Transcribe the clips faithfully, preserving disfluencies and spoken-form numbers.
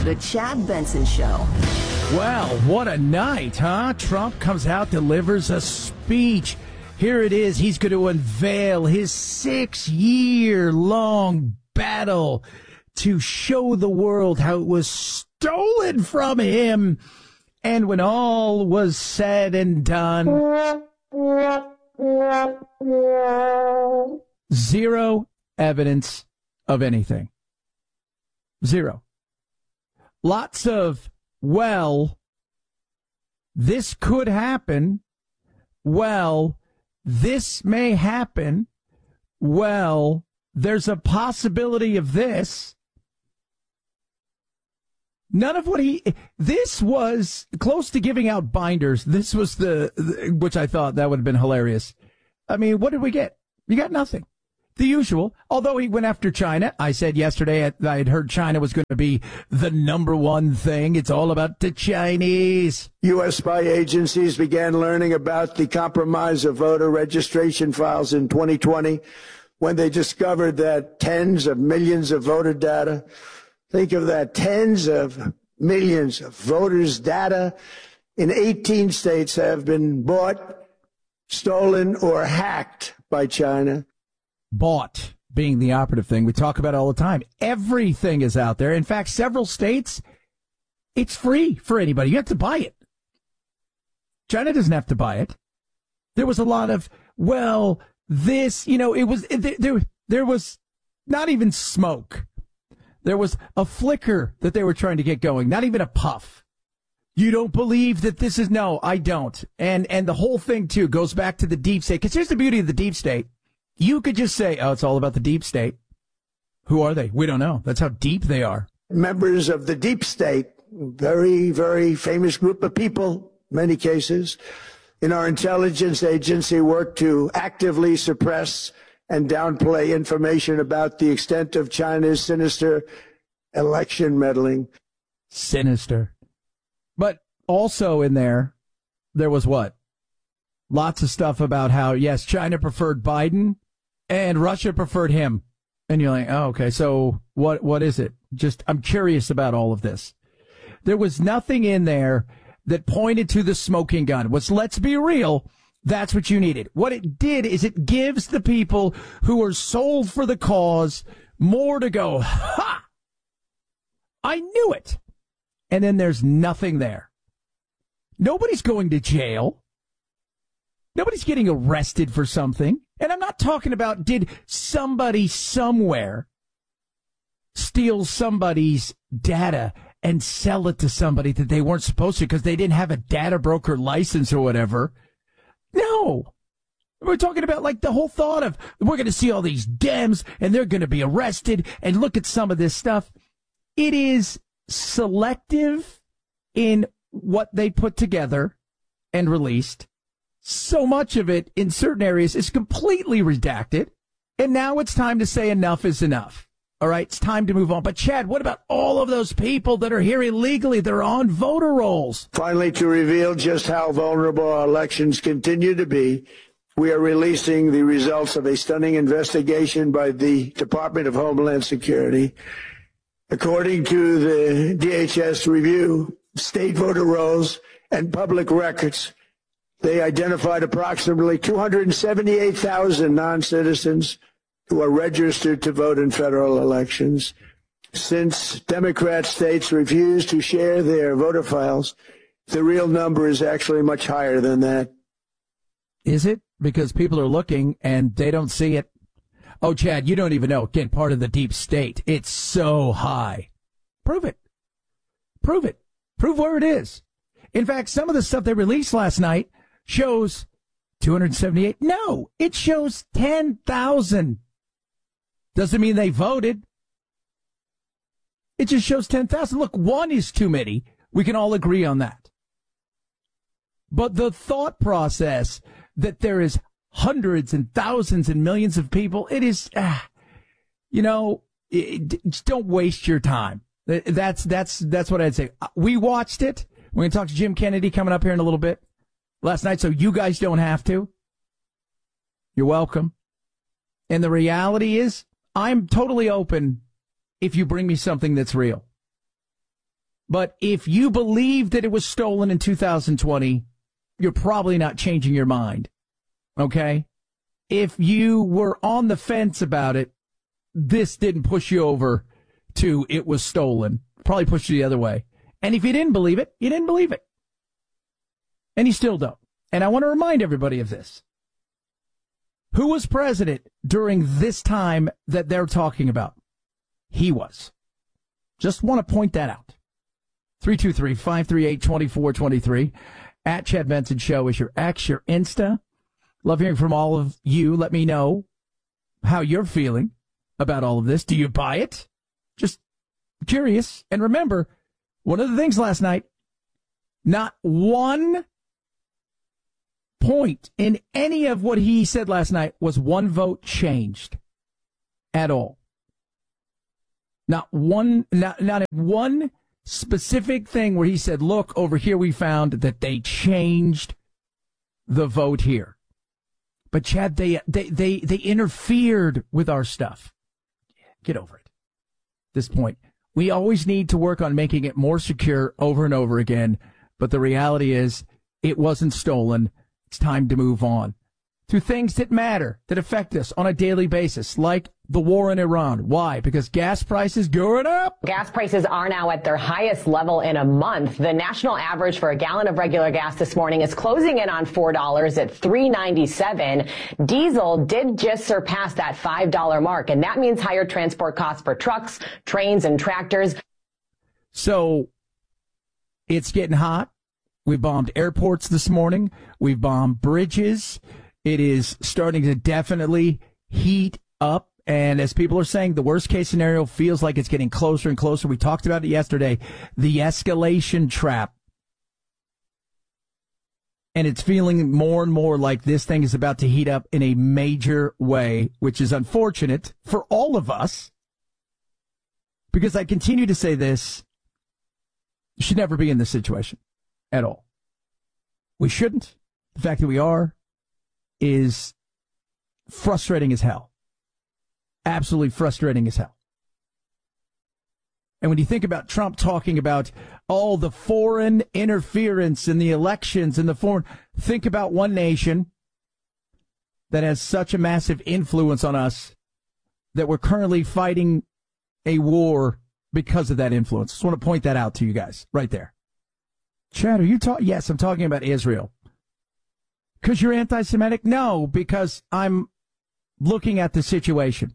The Chad Benson Show. Well, what a night, huh? Trump comes out, delivers a speech. Here it is. He's going to unveil his six-year-long battle to show the world how it was stolen from him. And when all was said and done, zero evidence of anything. Zero. Lots of, well, this could happen. Well, this may happen. Well, there's a possibility of this. None of what he, this was close to giving out binders. This was the, which I thought that would have been hilarious. I mean, what did we get? You got nothing. The usual. Although he went after China. I said yesterday I had heard China was going to be the number one thing. It's all about the Chinese. U S spy agencies began learning about the compromise of voter registration files in twenty twenty when they discovered that tens of millions of voter data, think of that, tens of millions of voters' data in eighteen states have been bought, stolen, or hacked by China. Bought being the operative thing we talk about all the time. Everything is out there. In fact, several states, it's free for anybody. You have to buy it. China doesn't have to buy it. There was a lot of, well, this, you know, it was, there, there was not even smoke. There was a flicker that they were trying to get going, not even a puff. You don't believe that this is, no, I don't. And, and the whole thing, too, goes back to the deep state. Because here's the beauty of the deep state. You could just say, oh, it's all about the deep state. Who are they? We don't know. That's how deep they are. Members of the deep state, very, very famous group of people, many cases, in our intelligence agency work to actively suppress and downplay information about the extent of China's sinister election meddling. Sinister. But also in there, there was what? Lots of stuff about how, yes, China preferred Biden and Russia preferred him. And you're like, oh, okay, so what? what is it? Just, I'm curious about all of this. There was nothing in there that pointed to the smoking gun. Which, let's be real, that's what you needed. What it did is it gives the people who are sold for the cause more to go, ha! I knew it. And then there's nothing there. Nobody's going to jail. Nobody's getting arrested for something. And I'm not talking about did somebody somewhere steal somebody's data and sell it to somebody that they weren't supposed to because they didn't have a data broker license or whatever. No. We're talking about like the whole thought of we're going to see all these Dems and they're going to be arrested and look at some of this stuff. It is selective in what they put together and released. So much of it in certain areas is completely redacted. And now it's time to say enough is enough. All right, it's time to move on. But, Chad, what about all of those people that are here illegally? They're on voter rolls. Finally, to reveal just how vulnerable our elections continue to be, we are releasing the results of a stunning investigation by the Department of Homeland Security. According to the D H S review, state voter rolls and public records, they identified approximately two hundred seventy-eight thousand non-citizens who are registered to vote in federal elections. Since Democrat states refuse to share their voter files, the real number is actually much higher than that. Is it? Because people are looking and they don't see it. Oh, Chad, you don't even know. Again, part of the deep state. It's so high. Prove it. Prove it. Prove where it is. In fact, some of the stuff they released last night shows two hundred seventy-eight. No, it shows ten thousand. Doesn't mean they voted. It just shows ten thousand. Look, one is too many. We can all agree on that. But the thought process that there is hundreds and thousands and millions of people, it is, uh, you know, it, just don't waste your time. That's, that's, that's what I'd say. We watched it. We're going to talk to Jim Kennedy coming up here in a little bit last night, so you guys don't have to. You're welcome. And the reality is, I'm totally open if you bring me something that's real. But if you believe that it was stolen in two thousand twenty, you're probably not changing your mind. Okay? If you were on the fence about it, this didn't push you over to it was stolen. Probably pushed you the other way. And if you didn't believe it, you didn't believe it. And you still don't. And I want to remind everybody of this. Who was president during this time that they're talking about? He was. Just want to point that out. three two three, five three eight, two four two three. At Chad Benson Show is your X, your Insta. Love hearing from all of you. Let me know how you're feeling about all of this. Do you buy it? Just curious. And remember, one of the things last night, not one point in any of what he said last night was one vote changed at all. Not one, not, not one specific thing where he said, look, over here we found that they changed the vote here. But Chad, they, they, they, they interfered with our stuff. Get over it. At this point, we always need to work on making it more secure over and over again. But the reality is it wasn't stolen. It's time to move on to things that matter, that affect us on a daily basis, like the war in Iran. Why? Because gas prices going up. Gas prices are now at their highest level in a month. The national average for a gallon of regular gas this morning is closing in on four dollars at three ninety-seven. Diesel did just surpass that five dollar mark, and that means higher transport costs for trucks, trains, and tractors. So it's getting hot. We bombed airports this morning. We bombed bridges. It is starting to definitely heat up. And as people are saying, the worst case scenario feels like it's getting closer and closer. We talked about it yesterday, the escalation trap. And it's feeling more and more like this thing is about to heat up in a major way, which is unfortunate for all of us. Because I continue to say this, you should never be in this situation at all. We shouldn't. The fact that we are is frustrating as hell. Absolutely frustrating as hell. And when you think about Trump talking about all the foreign interference in the elections and the foreign, think about one nation that has such a massive influence on us that we're currently fighting a war because of that influence. Just want to point that out to you guys right there. Chad, are you talking? Yes, I'm talking about Israel. Because you're anti-Semitic? No, because I'm looking at the situation.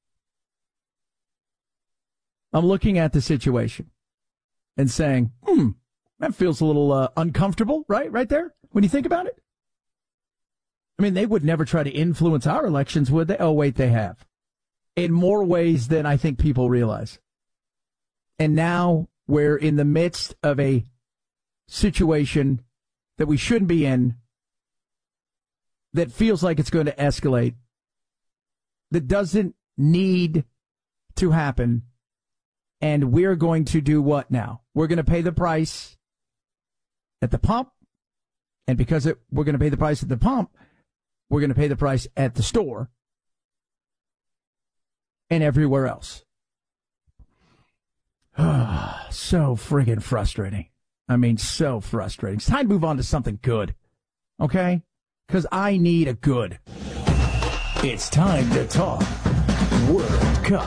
I'm looking at the situation and saying, hmm, that feels a little uh, uncomfortable, right? Right there, when you think about it. I mean, they would never try to influence our elections, would they? Oh, wait, they have. In more ways than I think people realize. And now we're in the midst of a situation that we shouldn't be in, that feels like it's going to escalate, that doesn't need to happen. And we're going to do what now? We're going to pay the price at the pump. And because it, we're going to pay the price at the pump, we're going to pay the price at the store and everywhere else. So friggin' frustrating. I mean, so frustrating. It's time to move on to something good. Okay? Because I need a good. It's time to talk World Cup.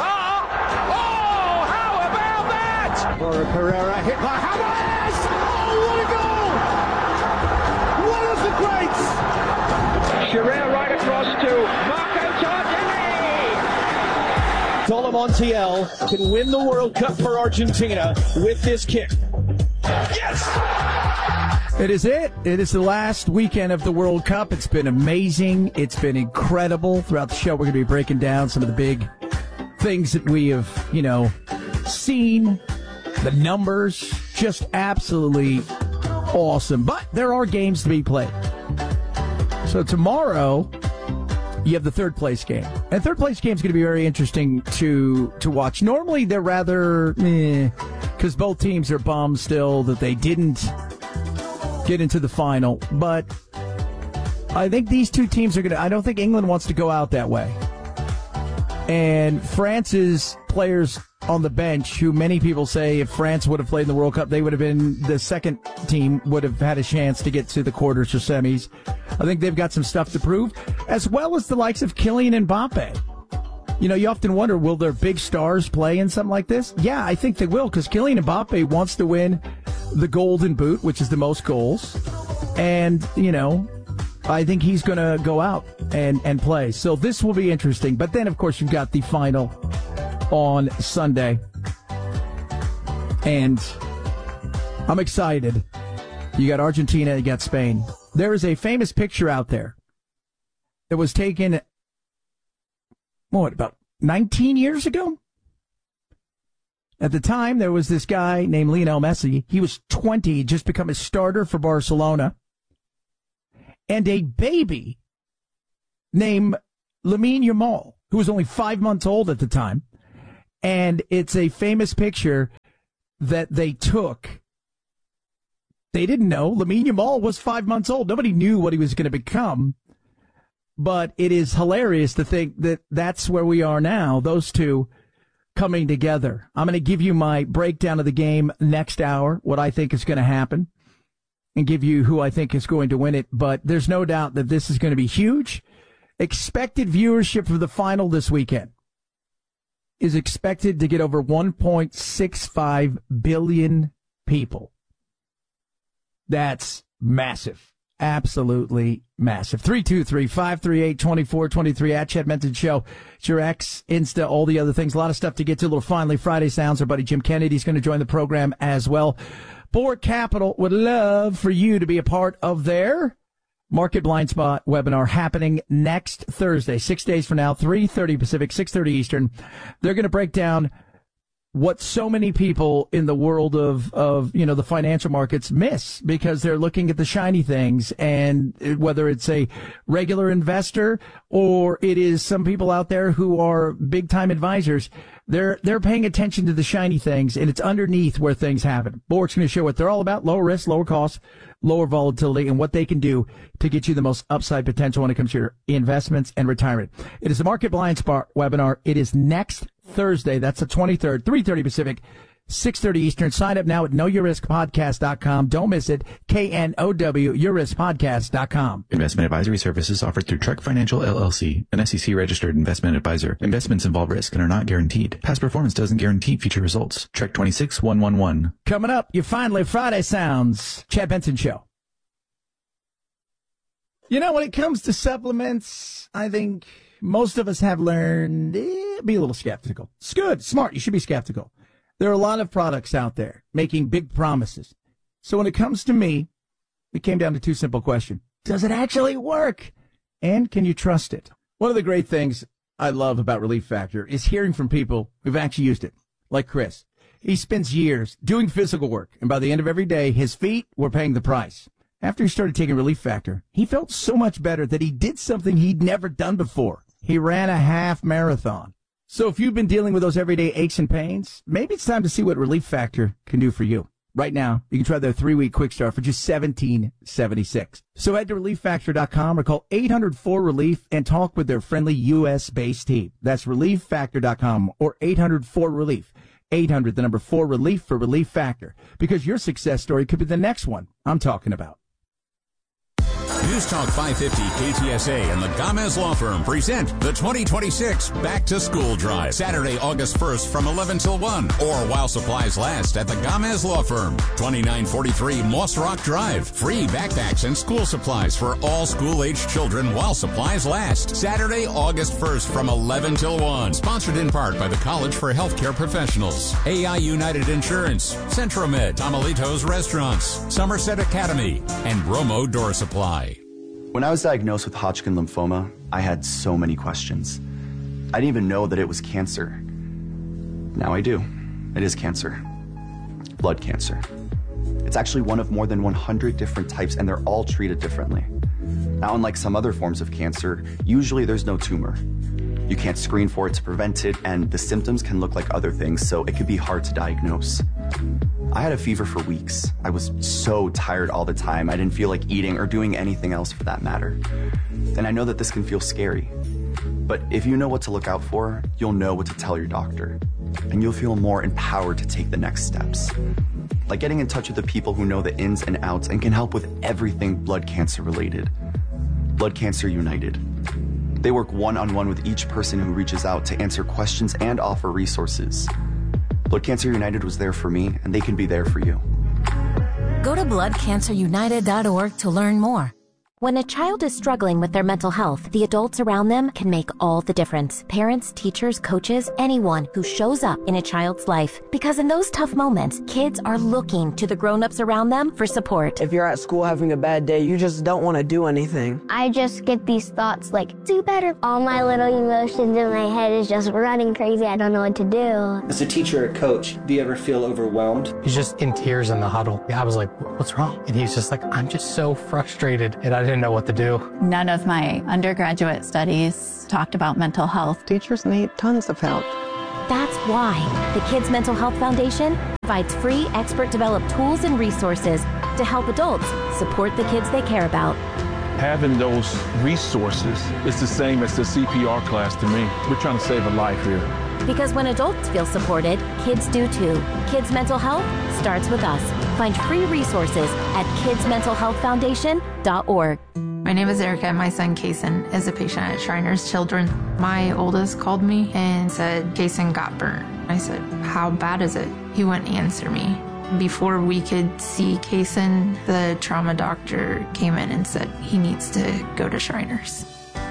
Oh, how about that? Laura Pereira hit by Hamas. Oh, what a goal! One of the greats. Sherrera right across to Marco Tardini. Tolo Montiel can win the World Cup for Argentina with this kick. Yes! It is it. It is the last weekend of the World Cup. It's been amazing. It's been incredible. Throughout the show, we're going to be breaking down some of the big things that we have, you know, seen. The numbers, just absolutely awesome. But there are games to be played. So tomorrow, you have the third place game. And third place game is going to be very interesting to to watch. Normally, they're rather, eh, because both teams are bummed still that they didn't get into the final. But I think these two teams are going to, I don't think England wants to go out that way. And France's players on the bench, who many people say if France would have played in the World Cup, they would have been the second team, would have had a chance to get to the quarters or semis. I think they've got some stuff to prove, as well as the likes of Kylian Mbappe. You know, you often wonder, will their big stars play in something like this? Yeah, I think they will, because Kylian Mbappe wants to win the Golden Boot, which is the most goals. And, you know, I think he's going to go out and, and play. So this will be interesting. But then, of course, you've got the final on Sunday. And I'm excited. You got Argentina, you got Spain. There is a famous picture out there that was taken, what, about nineteen years ago? At the time, there was this guy named Lionel Messi. He was twenty, just become a starter for Barcelona. And a baby named Lamine Yamal, who was only five months old at the time. And it's a famous picture that they took. They didn't know. Lamine Yamal was five months old. Nobody knew what he was going to become. But it is hilarious to think that that's where we are now, those two coming together. I'm going to give you my breakdown of the game next hour, what I think is going to happen, and give you who I think is going to win it. But there's no doubt that this is going to be huge. Expected viewership for the final this weekend is expected to get over one point six five billion people. That's massive. Absolutely massive. three two three, five three eight, two four two three at Chad Benson Show. It's your X, Insta, all the other things. A lot of stuff to get to. A little Finally Friday sounds. Our buddy Jim Kennedy's going to join the program as well. Board Capital would love for you to be a part of their Market Blind Spot webinar happening next Thursday, six days from now, three thirty Pacific, six thirty Eastern. They're going to break down what so many people in the world of, of, you know, the financial markets miss because they're looking at the shiny things, and whether it's a regular investor or it is some people out there who are big time advisors, they're, they're paying attention to the shiny things, and it's underneath where things happen. Board's going to show what they're all about: lower risk, lower cost, lower volatility, and what they can do to get you the most upside potential when it comes to your investments and retirement. It is a Market Blind Spot webinar. It is next Thursday. That's the twenty-third, three thirty Pacific, six thirty Eastern. Sign up now at know your risk podcast dot com. Don't miss it. K N O W, your risk podcast dot com. Investment advisory services offered through Trek Financial L L C, an S E C-registered investment advisor. Investments involve risk and are not guaranteed. Past performance doesn't guarantee future results. Trek twenty-six one one one. Coming up, your Finally Friday sounds. Chad Benson Show. You know, when it comes to supplements, I think most of us have learned, eh, be a little skeptical. It's good, smart. You should be skeptical. There are a lot of products out there making big promises. So when it comes to me, it came down to two simple questions. Does it actually work? And can you trust it? One of the great things I love about Relief Factor is hearing from people who've actually used it, like Chris. He spends years doing physical work, and by the end of every day, his feet were paying the price. After he started taking Relief Factor, he felt so much better that he did something he'd never done before. He ran a half marathon. So if you've been dealing with those everyday aches and pains, maybe it's time to see what Relief Factor can do for you. Right now, you can try their three-week quick start for just seventeen seventy-six. So head to relief factor dot com or call eight hundred four relief and talk with their friendly U S-based team. That's relief factor dot com or eight hundred four relief. eight hundred, the number four, relief for Relief Factor. Because your success story could be the next one I'm talking about. News Talk five fifty K T S A and the Gomez Law Firm present the twenty twenty-six Back to School Drive. Saturday, August first from eleven till one, or while supplies last at the Gomez Law Firm. twenty-nine forty-three Moss Rock Drive. Free backpacks and school supplies for all school-aged children while supplies last. Saturday, August first from eleven till one. Sponsored in part by the College for Healthcare Professionals, A I United Insurance, Centromed, Tamalitos Restaurants, Somerset Academy, and Romo Door Supply. When I was diagnosed with Hodgkin lymphoma, I had so many questions. I didn't even know that it was cancer. Now I do. It is cancer. Blood cancer. It's actually one of more than one hundred different types, and they're all treated differently. Now, unlike some other forms of cancer, usually there's no tumor. You can't screen for it to prevent it, and the symptoms can look like other things, so it can be hard to diagnose. I had a fever for weeks. I was so tired all the time. I didn't feel like eating or doing anything else for that matter. And I know that this can feel scary. But if you know what to look out for, you'll know what to tell your doctor. And you'll feel more empowered to take the next steps. Like getting in touch with the people who know the ins and outs and can help with everything blood cancer related. Blood Cancer United. They work one-on-one with each person who reaches out to answer questions and offer resources. Blood Cancer United was there for me, and they can be there for you. Go to blood cancer united dot org to learn more. When a child is struggling with their mental health, the adults around them can make all the difference. Parents, teachers, coaches, anyone who shows up in a child's life. Because in those tough moments, kids are looking to the grown-ups around them for support. If you're at school having a bad day, you just don't want to do anything. I just get these thoughts like, do better. All my little emotions in my head is just running crazy. I don't know what to do. As a teacher or coach, do you ever feel overwhelmed? He's just in tears in the huddle. I was like, what's wrong? And he's just like, I'm just so frustrated. And I didn't know what to do. None of my undergraduate studies talked about mental health. Teachers need tons of help. That's why the Kids Mental Health Foundation provides free expert-developed tools and resources to help adults support the kids they care about. Having those resources is the same as the C P R class to me. We're trying to save a life here. Because when adults feel supported, kids do too. Kids Mental Health starts with us. Find free resources at kids mental health foundation dot org. My name is Erica, and my son Kaysen is a patient at Shriners Children. My oldest called me and said Kaysen got burnt. I said, how bad is it? He wouldn't answer me. Before we could see Kaysen, the trauma doctor came in and said he needs to go to Shriners.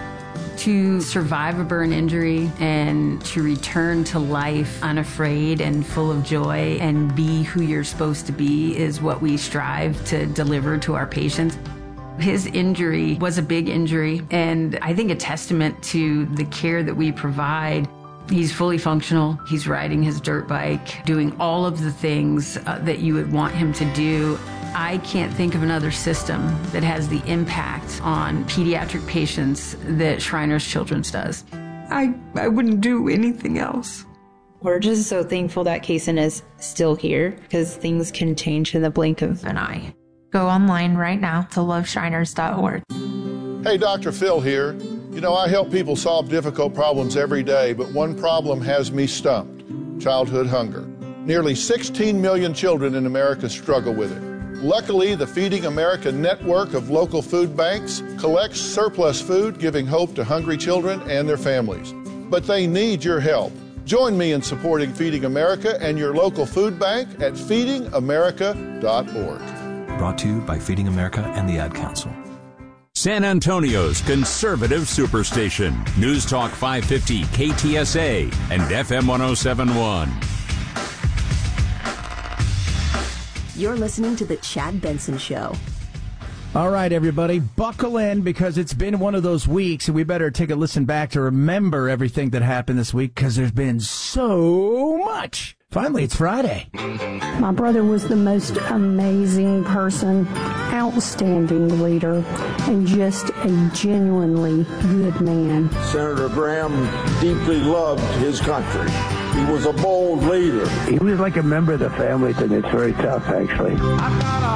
To survive a burn injury and to return to life unafraid and full of joy and be who you're supposed to be is what we strive to deliver to our patients. His injury was a big injury, and I think a testament to the care that we provide. He's fully functional. He's riding his dirt bike, doing all of the things uh, that you would want him to do. I can't think of another system that has the impact on pediatric patients that Shriners Children's does. I, I wouldn't do anything else. We're just so thankful that Kaysen is still here because things can change in the blink of an eye. Go online right now to love shriners dot org. Hey, Doctor Phil here. You know, I help people solve difficult problems every day, but one problem has me stumped: childhood hunger. Nearly sixteen million children in America struggle with it. Luckily, the Feeding America network of local food banks collects surplus food, giving hope to hungry children and their families. But they need your help. Join me in supporting Feeding America and your local food bank at feeding america dot org. Brought to you by Feeding America and the Ad Council. San Antonio's conservative superstation. News Talk five fifty K T S A and F M one oh seven point one. You're listening to The Chad Benson Show. All right, everybody, buckle in because it's been one of those weeks, and we better take a listen back to remember everything that happened this week because there's been so much. Finally, it's Friday. My brother was the most amazing person, outstanding leader, and just a genuinely good man. Senator Graham deeply loved his country. He was a bold leader. He was like a member of the family, and it's very tough, actually.